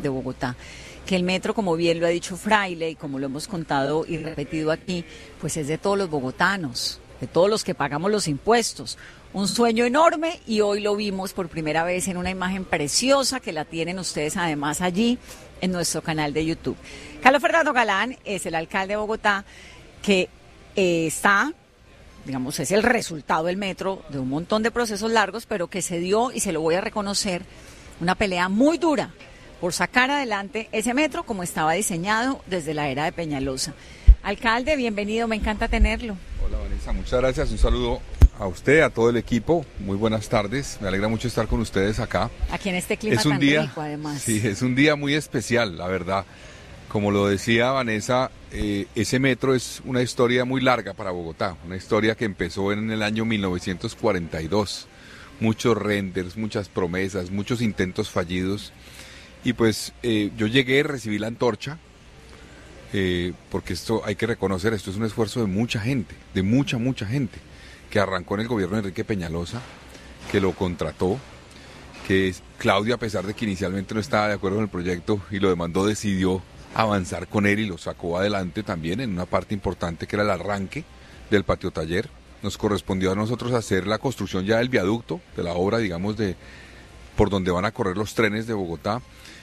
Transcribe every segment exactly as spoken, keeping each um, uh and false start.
de Bogotá. Que el metro, como bien lo ha dicho Fraile y como lo hemos contado y repetido aquí, pues es de todos los bogotanos, de todos los que pagamos los impuestos. Un sueño enorme y hoy lo vimos por primera vez en una imagen preciosa que la tienen ustedes además allí en nuestro canal de YouTube. Carlos Fernando Galán es el alcalde de Bogotá que eh, está, digamos, es el resultado del metro de un montón de procesos largos, pero que se dio, y se lo voy a reconocer, una pelea muy dura por sacar adelante ese metro como estaba diseñado desde la era de Peñalosa. Alcalde, bienvenido, me encanta tenerlo. Hola Vanessa, muchas gracias, un saludo a usted, a todo el equipo, muy buenas tardes, me alegra mucho estar con ustedes acá. Aquí en este clima es un tan día, rico además. Sí, es un día muy especial, la verdad. Como lo decía Vanessa, eh, ese metro es una historia muy larga para Bogotá, una historia que empezó en el año mil novecientos cuarenta y dos, muchos renders, muchas promesas, muchos intentos fallidos. Y pues eh, yo llegué, recibí la antorcha, eh, porque esto hay que reconocer, esto es un esfuerzo de mucha gente, de mucha, mucha gente, que arrancó en el gobierno de Enrique Peñalosa, que lo contrató, que Claudia, a pesar de que inicialmente no estaba de acuerdo con el proyecto y lo demandó, decidió avanzar con él y lo sacó adelante también en una parte importante que era el arranque del patio taller. Nos correspondió a nosotros hacer la construcción ya del viaducto, de la obra, digamos, de por donde van a correr los trenes de Bogotá.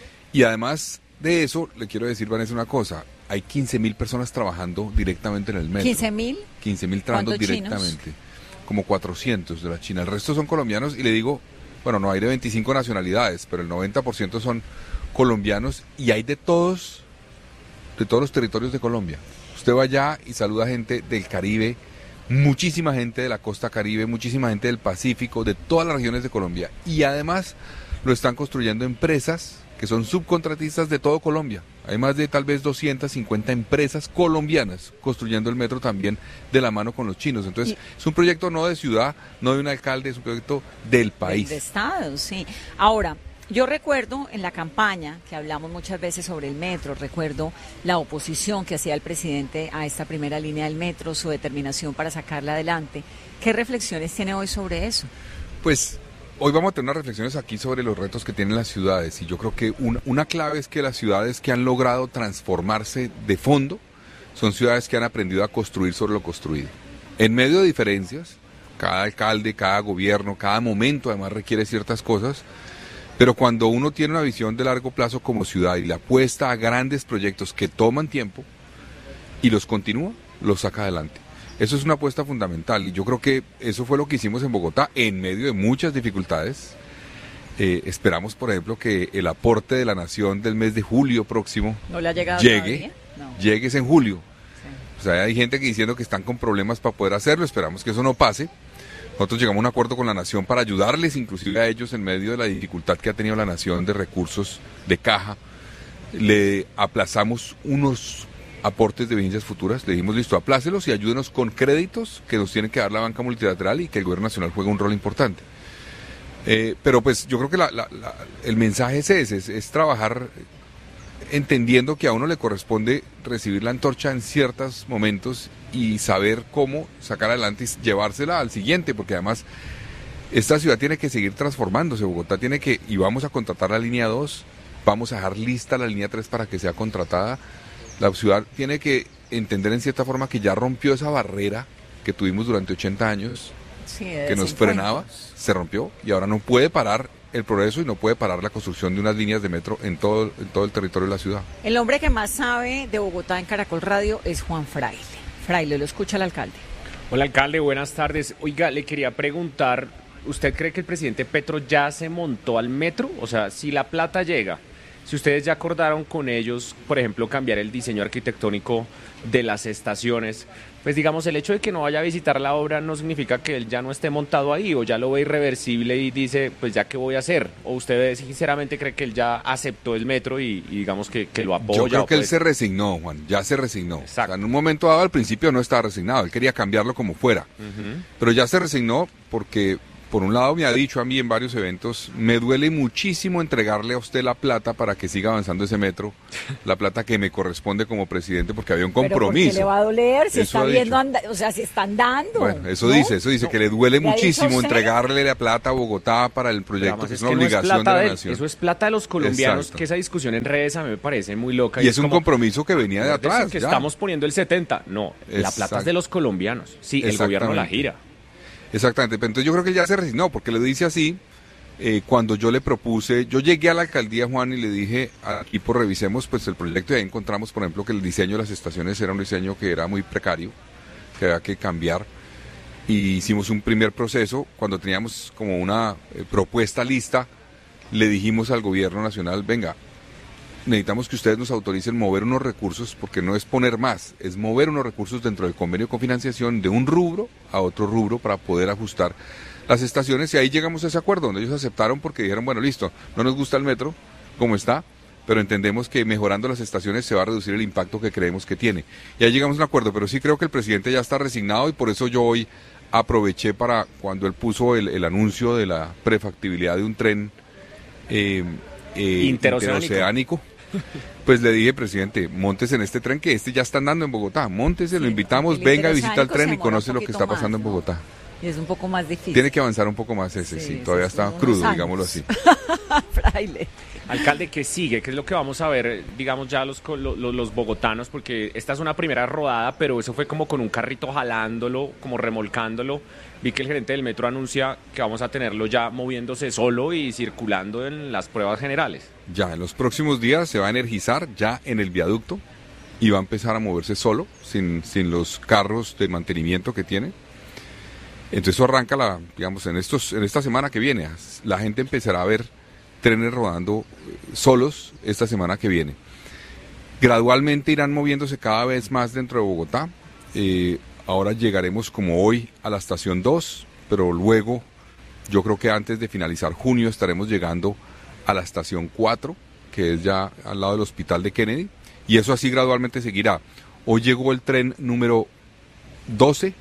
Y además de eso, le quiero decir, Vanessa, una cosa, hay quince mil personas trabajando directamente en el metro. ¿quince mil? quince mil trabajando directamente, chinos? Como cuatrocientos de la China. El resto son colombianos y le digo, bueno, no hay de veinticinco nacionalidades, pero el noventa por ciento son colombianos y hay de todos, de todos los territorios de Colombia. Usted va allá y saluda gente del Caribe, muchísima gente de la costa Caribe, muchísima gente del Pacífico, de todas las regiones de Colombia. Y además lo están construyendo empresas que son subcontratistas de todo Colombia. Hay más de tal vez doscientas cincuenta empresas colombianas construyendo el metro también de la mano con los chinos. Entonces, y, es un proyecto no de ciudad, no de un alcalde, es un proyecto del país. De Estado, sí. Ahora, yo recuerdo en la campaña que hablamos muchas veces sobre el metro, recuerdo la oposición que hacía el presidente a esta primera línea del metro, su determinación para sacarla adelante. ¿Qué reflexiones tiene hoy sobre eso? Pues hoy vamos a tener unas reflexiones aquí sobre los retos que tienen las ciudades y yo creo que una, una clave es que las ciudades que han logrado transformarse de fondo son ciudades que han aprendido a construir sobre lo construido. En medio de diferencias, cada alcalde, cada gobierno, cada momento además requiere ciertas cosas, pero cuando uno tiene una visión de largo plazo como ciudad y le apuesta a grandes proyectos que toman tiempo y los continúa, los saca adelante. Eso es una apuesta fundamental y yo creo que eso fue lo que hicimos en Bogotá en medio de muchas dificultades. Eh, esperamos, por ejemplo, que el aporte de la Nación del mes de julio próximo ¿No le ha llegado llegue, no. llegue en julio. Sí. O sea, hay gente que diciendo que están con problemas para poder hacerlo, esperamos que eso no pase. Nosotros llegamos a un acuerdo con la Nación para ayudarles, inclusive a ellos, en medio de la dificultad que ha tenido la Nación de recursos de caja. Le aplazamos unos aportes de vigencias futuras, le dijimos listo, aplácelos y ayúdenos con créditos que nos tiene que dar la banca multilateral y que el gobierno nacional juega un rol importante. Eh, pero pues yo creo que la, la, la, el mensaje es ese, es, es trabajar entendiendo que a uno le corresponde recibir la antorcha en ciertos momentos y saber cómo sacar adelante y llevársela al siguiente, porque además esta ciudad tiene que seguir transformándose, Bogotá tiene que, y vamos a contratar la línea dos, vamos a dejar lista la línea tres para que sea contratada. La ciudad tiene que entender en cierta forma que ya rompió esa barrera que tuvimos durante ochenta años, sí, que nos frenaba, se rompió y ahora no puede parar el progreso y no puede parar la construcción de unas líneas de metro en todo, en todo el territorio de la ciudad. El hombre que más sabe de Bogotá en Caracol Radio es Juan Fraile. Fraile, lo escucha el alcalde. Hola alcalde, buenas tardes. Oiga, le quería preguntar, ¿usted cree que el presidente Petro ya se montó al metro? O sea, si la plata llega, si ustedes ya acordaron con ellos, por ejemplo, cambiar el diseño arquitectónico de las estaciones, pues digamos, el hecho de que no vaya a visitar la obra no significa que él ya no esté montado ahí o ya lo ve irreversible y dice, pues ya qué voy a hacer. ¿O usted sinceramente cree que él ya aceptó el metro y, y digamos que, que lo apoya? Yo creo que pues... él se resignó, Juan, ya se resignó. O sea, en un momento dado, al principio no estaba resignado, él quería cambiarlo como fuera. Uh-huh. Pero ya se resignó porque por un lado me ha dicho a mí en varios eventos, me duele muchísimo entregarle a usted la plata para que siga avanzando ese metro, la plata que me corresponde como presidente, porque había un compromiso. Pero ¿por qué le va a doler? Se Eso está ha viendo, dicho. anda, o sea, se están dando. Bueno, eso ¿no? dice, eso dice, No. que le duele ¿Le ha dicho a muchísimo usted? entregarle la plata a Bogotá para el Pero proyecto, además que es es una que no es obligación de plata la de él, nación. eso es plata de los colombianos, Exacto. que esa discusión en redes a mí me parece muy loca. Y es un como, compromiso que venía de acuérdense atrás. que ya. estamos poniendo el setenta. No, la plata Exacto. es de los colombianos. Sí, el gobierno la gira. Exactamente, pero entonces yo creo que ya se resignó, porque le dice así, eh, cuando yo le propuse, yo llegué a la alcaldía, Juan, y le dije al equipo, revisemos pues el proyecto, y ahí encontramos, por ejemplo, que el diseño de las estaciones era un diseño que era muy precario, que había que cambiar, y hicimos un primer proceso, cuando teníamos como una eh, propuesta lista, le dijimos al gobierno nacional, venga, necesitamos que ustedes nos autoricen mover unos recursos, porque no es poner más, es mover unos recursos dentro del convenio de cofinanciación de un rubro a otro rubro para poder ajustar las estaciones, y ahí llegamos a ese acuerdo, donde ellos aceptaron porque dijeron, bueno, listo, no nos gusta el metro como está, pero entendemos que mejorando las estaciones se va a reducir el impacto que creemos que tiene. Y ahí llegamos a un acuerdo, pero sí creo que el presidente ya está resignado, y por eso yo hoy aproveché para, cuando él puso el, el anuncio de la prefactibilidad de un tren eh, eh, Interoceánico. interoceánico, pues le dije, presidente, montes en este tren, que este ya está andando en Bogotá, montese, lo Sí, invitamos, porque el venga, visita el interoceánico tren se y demora conoce un lo que poquito está pasando más, en ¿no? Bogotá. Y es un poco más difícil. Tiene que avanzar un poco más ese, sí, Sí, todavía esos está son crudo, unos años. digámoslo así. Fraile. Alcalde, ¿qué sigue? ¿Qué es lo que vamos a ver, digamos, ya los, co- lo- lo- los bogotanos? Porque esta es una primera rodada, pero eso fue como con un carrito jalándolo, como remolcándolo. Vi que el gerente del metro anuncia que vamos a tenerlo ya moviéndose solo y circulando en las pruebas generales. Ya, en los próximos días se va a energizar ya en el viaducto y va a empezar a moverse solo, sin, sin los carros de mantenimiento que tiene. Entonces eso arranca, la, digamos, en, estos, en esta semana que viene. La gente empezará a ver trenes rodando eh, solos esta semana que viene. Gradualmente irán moviéndose cada vez más dentro de Bogotá. Eh, ahora llegaremos como hoy a la estación dos, pero luego, yo creo que antes de finalizar junio estaremos llegando a la estación cuatro, que es ya al lado del hospital de Kennedy, y eso así gradualmente seguirá. Hoy llegó el tren número doce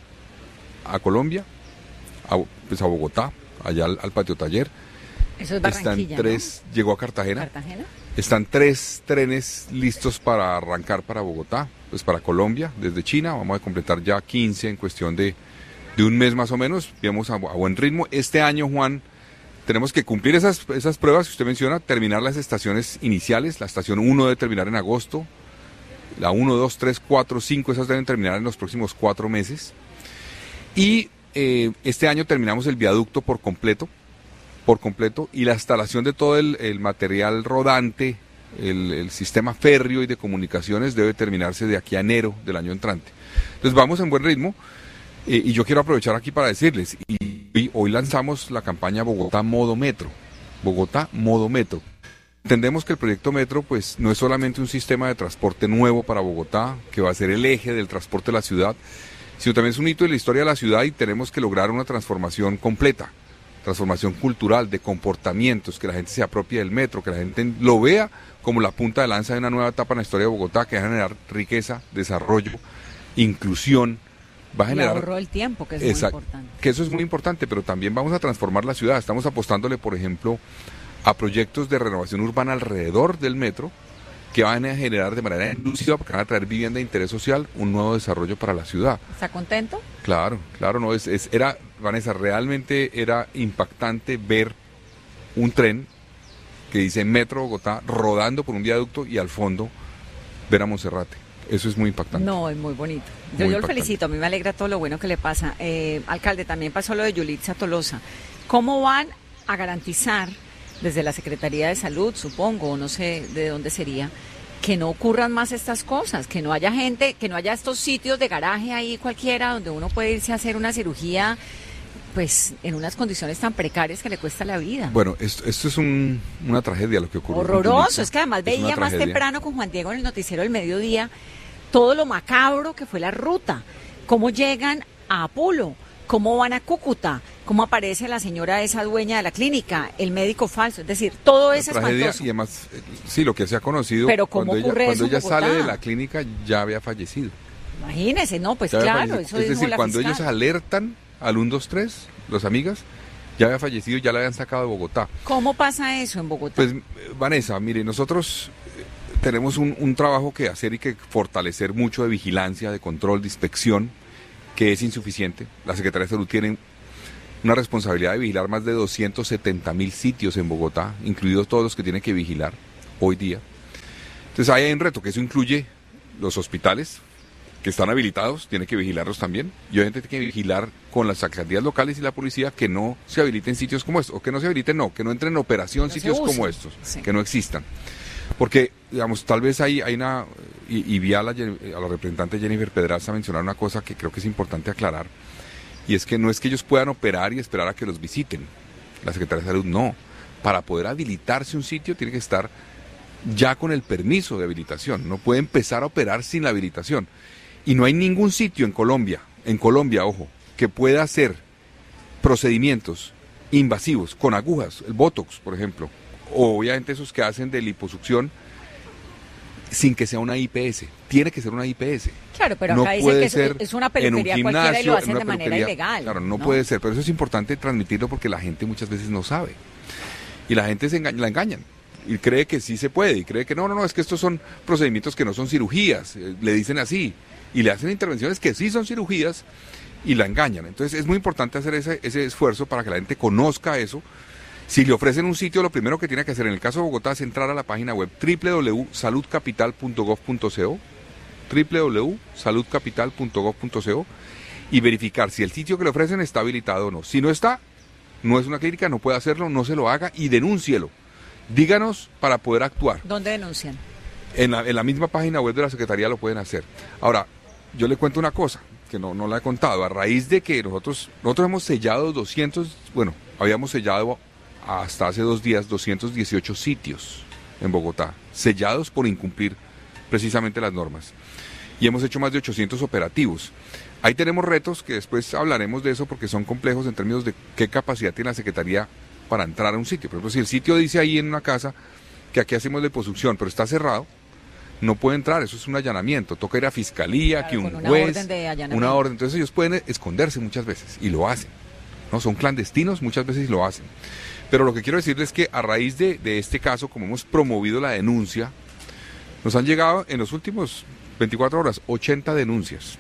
a Colombia, a, pues a Bogotá, allá al, al patio taller. Eso es Están Barranquilla, tres, llegó a Cartagena. ¿Cartagena? Están tres trenes listos para arrancar para Bogotá, pues para Colombia, desde China. Vamos a completar ya quince en cuestión de, de un mes más o menos. Vamos a, a buen ritmo. Este año, Juan, tenemos que cumplir esas, esas pruebas que usted menciona, terminar las estaciones iniciales. La estación uno debe terminar en agosto. La uno, dos, tres, cuatro, cinco, esas deben terminar en los próximos cuatro meses. Y eh, este año terminamos el viaducto por completo. por completo, y la instalación de todo el, el material rodante, el, el sistema férreo y de comunicaciones debe terminarse de aquí a enero del año entrante. Entonces vamos en buen ritmo, eh, y yo quiero aprovechar aquí para decirles, y, y hoy lanzamos la campaña Bogotá Modo Metro, Bogotá Modo Metro. Entendemos que el proyecto Metro pues no es solamente un sistema de transporte nuevo para Bogotá, que va a ser el eje del transporte de la ciudad, sino también es un hito de la historia de la ciudad, y tenemos que lograr una transformación completa. Transformación cultural, de comportamientos, que la gente se apropie del metro, que la gente lo vea como la punta de lanza de una nueva etapa en la historia de Bogotá, que va a generar riqueza, desarrollo, inclusión, va a generar... Y ahorro el tiempo, que es Exacto, muy importante. que eso es muy importante, pero también vamos a transformar la ciudad. Estamos apostándole, por ejemplo, a proyectos de renovación urbana alrededor del metro, que van a generar de manera inclusiva, porque van a traer vivienda de interés social, un nuevo desarrollo para la ciudad. ¿Está contento? Claro, claro, no, es, es, era, Vanessa, realmente era impactante ver un tren que dice Metro Bogotá rodando por un viaducto y al fondo ver a Monserrate. Eso es muy impactante. No, es muy bonito. Muy Yo, yo lo impactante. felicito, a mí me alegra todo lo bueno que le pasa. Eh, alcalde, también pasó lo de Yulitza Tolosa. ¿Cómo van a garantizar, desde la Secretaría de Salud, supongo, o no sé de dónde sería, que no ocurran más estas cosas, que no haya gente, que no haya estos sitios de garaje ahí cualquiera donde uno puede irse a hacer una cirugía, pues en unas condiciones tan precarias que le cuesta la vida? Bueno, esto, esto es un, una tragedia lo que ocurrió. con Horroroso, Yulitza. es que además Es una veía más tragedia. temprano con Juan Diego en el noticiero del mediodía todo lo macabro que fue la ruta, cómo llegan a Apulo, cómo van a Cúcuta, cómo aparece la señora esa dueña de la clínica, el médico falso, es decir, todo eso Una tragedia, espantoso. y además, eh, sí, lo que se ha conocido, Pero ¿cómo cuando ella, ocurre cuando eso en ella Bogotá? sale de la clínica ya había fallecido. Imagínese, no, pues Ya había claro, fallecido. eso Es dijo decir, la cuando fiscal. ellos alertan al uno dos tres, las amigas, ya había fallecido y ya la habían sacado de Bogotá. ¿Cómo pasa eso en Bogotá? Pues, Vanessa, mire, nosotros tenemos un, un trabajo que hacer y que fortalecer mucho de vigilancia, de control, de inspección, que es insuficiente. La Secretaría de Salud tiene una responsabilidad de vigilar más de doscientos setenta mil sitios en Bogotá, incluidos todos los que tiene que vigilar hoy día. Entonces ahí hay un reto, que eso incluye los hospitales que están habilitados, tiene que vigilarlos también, y obviamente tiene que vigilar con las alcaldías locales y la policía que no se habiliten sitios como estos, o que no se habiliten, no, que no entren en operación no sitios como estos, sí. que no existan. Porque, digamos, tal vez hay, hay una, y, y vi a la, a la representante Jennifer Pedraza mencionar una cosa que creo que es importante aclarar, y es que no es que ellos puedan operar y esperar a que los visiten, la Secretaría de Salud no. Para poder habilitarse un sitio tiene que estar ya con el permiso de habilitación, no puede empezar a operar sin la habilitación. Y no hay ningún sitio en Colombia, en Colombia, ojo, que pueda hacer procedimientos invasivos con agujas, el Botox, por ejemplo, o obviamente esos que hacen de liposucción, sin que sea una I P S. Tiene que ser una I P S. Claro, pero no acá dicen que es, es una peluquería un cualquiera y lo hacen de manera ilegal. Claro, no, no puede ser, pero eso es importante transmitirlo porque la gente muchas veces no sabe. Y la gente se engaña, la engañan. Y cree que sí se puede, y cree que no, no, no, es que estos son procedimientos que no son cirugías, eh, le dicen así, y le hacen intervenciones que sí son cirugías, y la engañan. Entonces es muy importante hacer ese, ese esfuerzo para que la gente conozca eso. Si le ofrecen un sitio, lo primero que tiene que hacer en el caso de Bogotá es entrar a la página web doble u doble u doble u punto salud capital punto gov punto co, doble u doble u doble u punto salud capital punto gov punto co, y verificar si el sitio que le ofrecen está habilitado o no. Si no está, no es una clínica, no puede hacerlo, no se lo haga y denúncielo. Díganos para poder actuar. ¿Dónde denuncian? En la, en la misma página web de la Secretaría lo pueden hacer. Ahora, yo le cuento una cosa, que no, no la he contado. A raíz de que nosotros, nosotros hemos sellado doscientos, bueno, habíamos sellado hasta hace dos días doscientos dieciocho sitios en Bogotá, sellados por incumplir precisamente las normas. Y hemos hecho más de ochocientos operativos. Ahí tenemos retos que después hablaremos de eso porque son complejos en términos de qué capacidad tiene la Secretaría para entrar a un sitio. Por ejemplo, si el sitio dice ahí en una casa que aquí hacemos liposucción, pero está cerrado, no puede entrar, eso es un allanamiento, toca ir a fiscalía, claro, que un una juez, orden de allanamiento. una orden, entonces ellos pueden esconderse muchas veces, y lo hacen, ¿no? Son clandestinos muchas veces y lo hacen. Pero lo que quiero decirles es que a raíz de, de este caso, como hemos promovido la denuncia, nos han llegado en los últimos veinticuatro horas ochenta denuncias,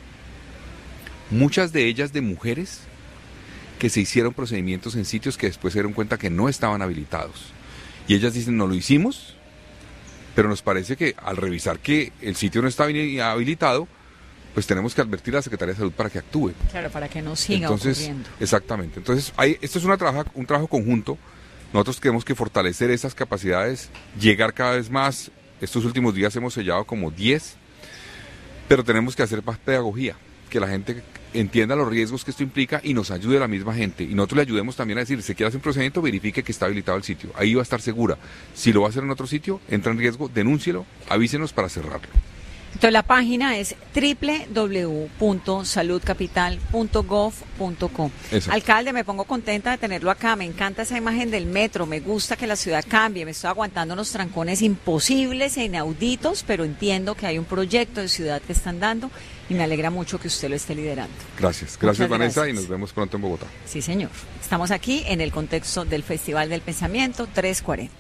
muchas de ellas de mujeres que se hicieron procedimientos en sitios que después se dieron cuenta que no estaban habilitados. Y ellas dicen, no lo hicimos, pero nos parece que al revisar que el sitio no está habilitado, pues tenemos que advertir a la Secretaría de Salud para que actúe. Claro, para que no siga Entonces, ocurriendo. Exactamente. Entonces, hay, esto es una trabaja, un trabajo conjunto. Nosotros tenemos que fortalecer esas capacidades, llegar cada vez más. Estos últimos días hemos sellado como diez, pero tenemos que hacer más pedagogía, que la gente entienda los riesgos que esto implica y nos ayude la misma gente. Y nosotros le ayudemos también a decir, si quiere hacer un procedimiento, verifique que está habilitado el sitio. Ahí va a estar segura. Si lo va a hacer en otro sitio, entra en riesgo, denúncielo, avísenos para cerrarlo. Entonces la página es doble u doble u doble u punto salud capital punto gov punto co. Alcalde, me pongo contenta de tenerlo acá, me encanta esa imagen del metro, me gusta que la ciudad cambie, me estoy aguantando unos trancones imposibles e inauditos, pero entiendo que hay un proyecto de ciudad que están dando y me alegra mucho que usted lo esté liderando. Gracias, gracias Muchas Vanessa gracias. Y nos vemos pronto en Bogotá. Sí, señor. Estamos aquí en el contexto del Festival del Pensamiento trescientos cuarenta.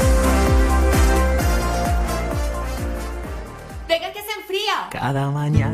Venga que se enfría. Cada mañana.